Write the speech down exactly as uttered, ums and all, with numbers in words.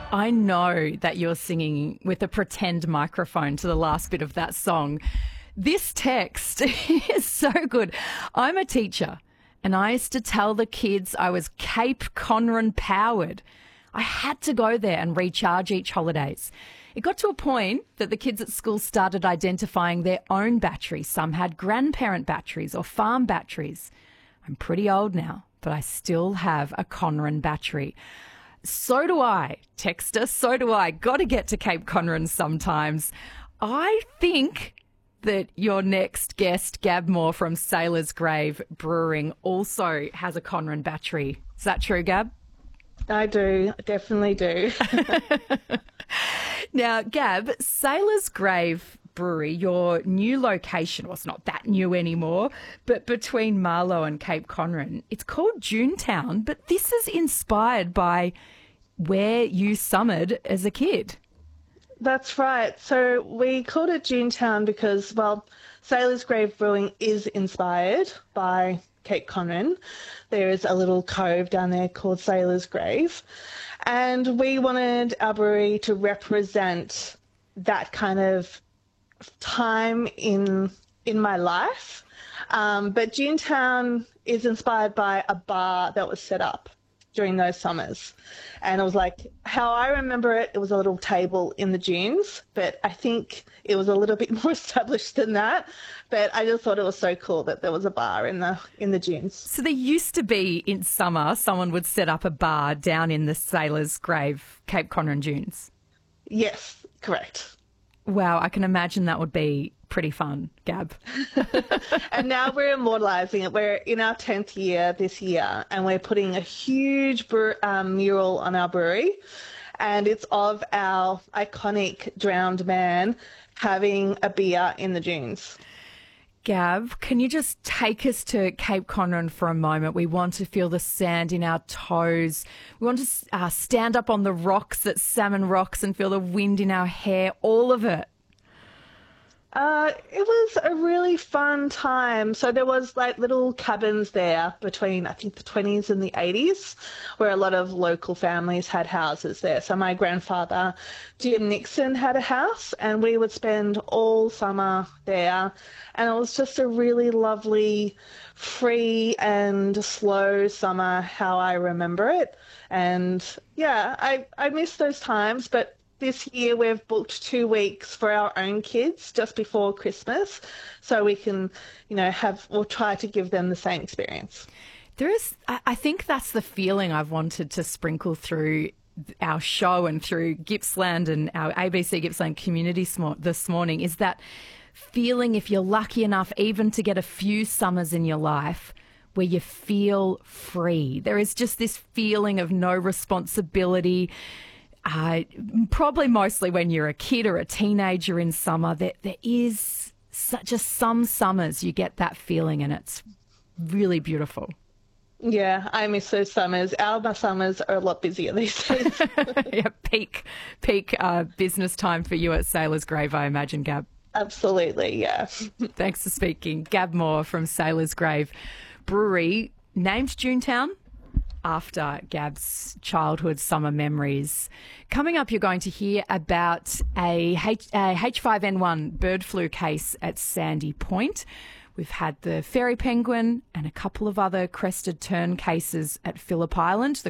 I know that you're singing with a pretend microphone to the last bit of that song. This text is so good. I'm a teacher and I used to tell the kids I was Cape Conran powered. I had to go there and recharge each holidays. It got to a point that the kids at school started identifying their own batteries. Some had grandparent batteries or farm batteries. I'm pretty old now, but I still have a Conran battery. So do I, Texter, so do I. Got to get to Cape Conran sometimes. I think that your next guest, Gab Moore from Sailor's Grave Brewing, also has a Conran battery. Is that true, Gab? I do, definitely do. Now, Gab, Sailor's Grave Brewery, your new location, well, it's not that new anymore, but between Marlow and Cape Conran, it's called Junetown, but this is inspired by where you summered as a kid. That's right. So we called it Junetown because, well, Sailor's Grave Brewing is inspired by Cape Conran. There is a little cove down there called Sailor's Grave. And we wanted our brewery to represent that kind of time in in my life. Um, but Junetown is inspired by a bar that was set up during those summers. And it was like, how I remember it, it was a little table in the dunes, but I think it was a little bit more established than that. But I just thought it was so cool that there was a bar in the in the dunes. So there used to be, in summer, someone would set up a bar down in the Sailor's Grave, Cape Conran dunes. Yes, correct. Wow, I can imagine that would be pretty fun, Gab. And now we're immortalising it. We're in our tenth year this year, and we're putting a huge bre- um, mural on our brewery, and it's of our iconic drowned man having a beer in the dunes. Gab, can you just take us to Cape Conran for a moment? We want to feel the sand in our toes. We want to uh, stand up on the rocks at Salmon Rocks and feel the wind in our hair, all of it. Uh, it was a really fun time. So there was like little cabins there between, I think, the twenties and the eighties, where a lot of local families had houses there. So my grandfather, Jim Nixon, had a house, and we would spend all summer there. And it was just a really lovely, free and slow summer, how I remember it. And yeah, I, I miss those times, but this year we've booked two weeks for our own kids just before Christmas, so we can, you know, have, we'll try to give them the same experience. There is, I think that's the feeling I've wanted to sprinkle through our show and through Gippsland and our A B C Gippsland community this morning, is that feeling, if you're lucky enough even to get a few summers in your life where you feel free. There is just this feeling of no responsibility. Uh, probably mostly when you're a kid or a teenager in summer, there, there is such, just some summers you get that feeling, and it's really beautiful. Yeah, I miss those summers. Our summers are a lot busier these days. Yeah, peak peak uh, business time for you at Sailor's Grave, I imagine, Gab. Absolutely, yeah. Thanks for speaking. Gab Moore from Sailor's Grave Brewery, named Junetown after Gab's childhood summer memories. Coming up, you're going to hear about a H- a H five N one bird flu case at Sandy Point. We've had the fairy penguin and a couple of other crested tern cases at Phillip Island. The